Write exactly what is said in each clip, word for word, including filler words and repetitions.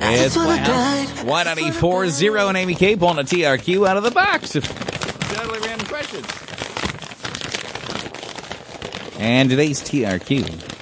It's Playhouse. one ninety-four point zero and Amy K pulling a T R Q out of the box. Totally random questions. And today's T R Q.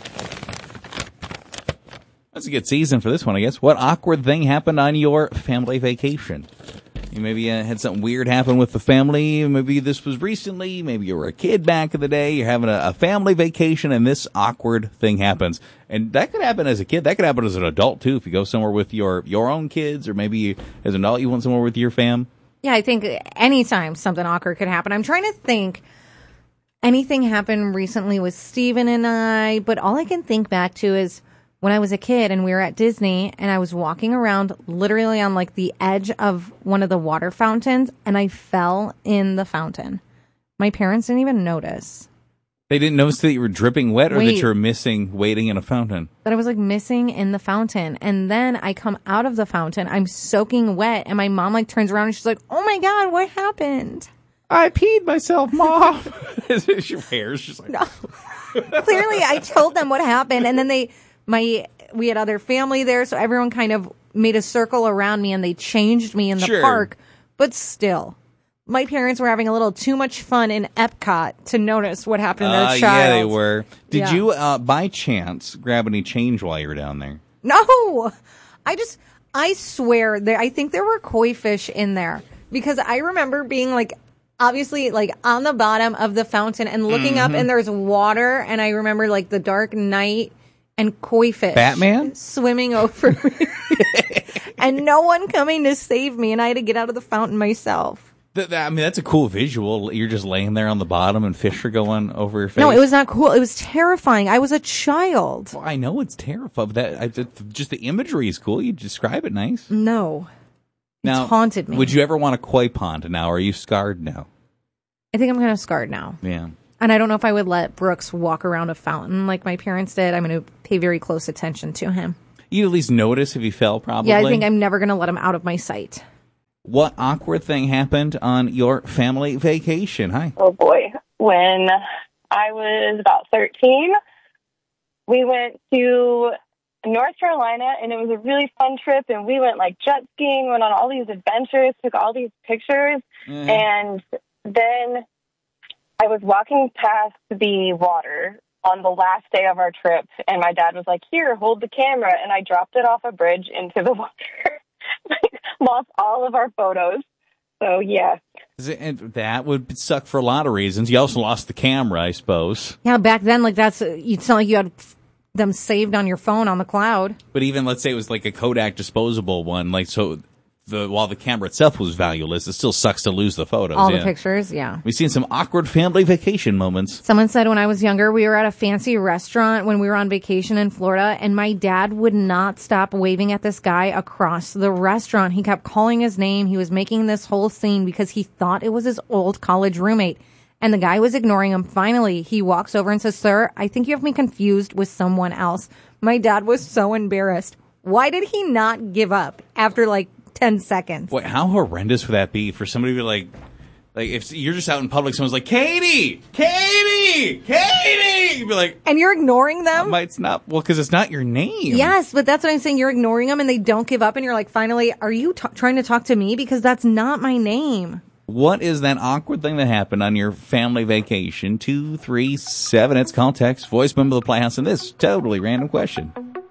That's a good season for this one, I guess. What awkward thing happened on your family vacation? You maybe uh, had something weird happen with the family. Maybe this was recently. Maybe you were a kid back in the day. You're having a, a family vacation, and this awkward thing happens. And that could happen as a kid. That could happen as an adult, too, if you go somewhere with your, your own kids, or maybe you, as an adult you went somewhere with your fam. Yeah, I think anytime something awkward could happen. I'm trying to think. Anything happened recently with Steven and I, but all I can think back to is when I was a kid and we were at Disney and I was walking around literally on like the edge of one of the water fountains and I fell in the fountain. My parents didn't even notice. They didn't notice that you were dripping wet or Wait. that you were missing waiting in a fountain? That I was like missing in the fountain. And then I come out of the fountain, I'm soaking wet, and my mom like turns around and she's like, oh my God, what happened? I peed myself, Mom. Your hair's just like... No. Clearly, I told them what happened, and then they, my, we had other family there, so everyone kind of made a circle around me, and they changed me in the Sure. park. But still, my parents were having a little too much fun in Epcot to notice what happened to their Uh, child. yeah, they were. Did Yeah. you, uh, by chance, grab any change while you were down there? No, I just, I swear, there. I think there were koi fish in there because I remember being like. Obviously, like, on the bottom of the fountain and looking Mm-hmm. up, and there's water, and I remember, like, the dark night and koi fish. Batman? Swimming over me. And no one coming to save me, and I had to get out of the fountain myself. Th- that- I mean, that's a cool visual. You're just laying there on the bottom and fish are going over your face. No, it was not cool. It was terrifying. I was a child. Well, I know it's terrifying. That I, th- Just the imagery is cool. You describe it nice. No. Now, It's haunted me. Would you ever want a koi pond now? Or are you scarred now? I think I'm kind of scarred now. Yeah. And I don't know if I would let Brooks walk around a fountain like my parents did. I'm going to pay very close attention to him. You'd at least notice if he fell, probably. Yeah, I think I'm never going to let him out of my sight. What awkward thing happened on your family vacation? Hi. Oh, boy. When I was about thirteen, we went to North Carolina, and it was a really fun trip, and we went, like, jet skiing, went on all these adventures, took all these pictures, Mhm. and then I was walking past the water on the last day of our trip, and my dad was like, here, hold the camera, and I dropped it off a bridge into the water. Like, lost all of our photos. So, yeah. And that would suck for a lot of reasons. You also lost the camera, I suppose. Yeah, back then, like, that's, it's not like you had them saved on your phone on the cloud. But even, let's say it was like a Kodak disposable one, like, so the while the camera itself was valueless, it still sucks to lose the photos. All yeah. the pictures, yeah. We've seen some awkward family vacation moments. Someone said when I was younger, we were at a fancy restaurant when we were on vacation in Florida, and my dad would not stop waving at this guy across the restaurant. He kept calling his name. He was making this whole scene because he thought it was his old college roommate. And the guy was ignoring him. Finally, he walks over and says, sir, I think you have me confused with someone else. My dad was so embarrassed. Why did he not give up after like ten seconds? Boy, how horrendous would that be for somebody to be like, like if you're just out in public, someone's like, Katie, Katie, Katie, you'd be like, And you're ignoring them? oh, it's not, well, because it's not your name. Yes, but that's what I'm saying. You're ignoring them and they don't give up. And you're like, finally, are you t- trying to talk to me? Because that's not my name. What is that awkward thing that happened on your family vacation? Two, three, seven. It's call, text, voice, member of the Playhouse, and this totally random question.